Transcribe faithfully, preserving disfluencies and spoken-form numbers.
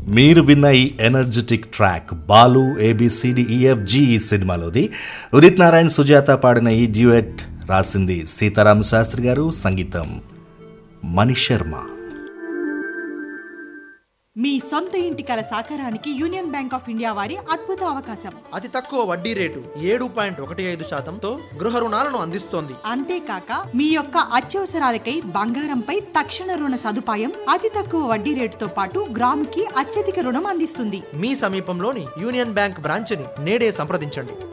మీరు విన్న ఈ ఎనర్జెటిక్ ట్రాక్ బాలు ఏబిసిడిఈఎఫ్జి సినిమాలోది. ఉదిత్ నారాయణ్ సుజాత పాడిన ఈ డ్యూయట్ రాసింది సీతారామ శాస్త్రి గారు, సంగీతం మనీష్ శర్మ. మీ సొంత ఇంటి కల సాకారానికి యూనియన్ బ్యాంక్ ఆఫ్ ఇండియా వారి అద్భుత అవకాశం. అతి తక్కువ వడ్డీ రేటు ఏడు పాయింట్ ఒకటి ఐదు శాతంతో గృహ రుణాలను అందిస్తోంది. అంతేకాక మీ యొక్క అత్యవసరాలకై బంగారంపై తక్షణ రుణ సదుపాయం, అతి తక్కువ వడ్డీ రేటుతో పాటు గ్రాముకి అత్యధిక రుణం అందిస్తుంది. మీ సమీపంలోని యూనియన్ బ్యాంక్ బ్రాంచ్ ని నేడే సంప్రదించండి.